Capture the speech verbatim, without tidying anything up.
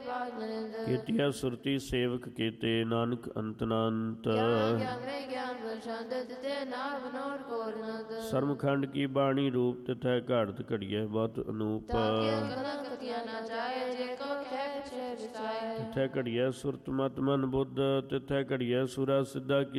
ਕੀਤਿਆ ਸੁਰਤੀ ਸੇਵਕ ਕੀਤੇ ਨਾਨਕ ਅੰਤ ਅਨੰਤ। ਸਰਮਖੰਡ ਕੀ ਬਾਣੀ ਰੂਪ ਤਿਥੈ ਘਾੜਤ ਘੜੀਐ ਬਹੁਤ ਅਨੂਪ। ਤਿਥੈ ਘੜੀਐ ਸੁਰਤ ਮਤ ਮਨ ਬੁੱਧ ਤਿਥੈ ਘੜੀਐ ਸੁਰਾ ਸਿੱਧਾ ਕੀ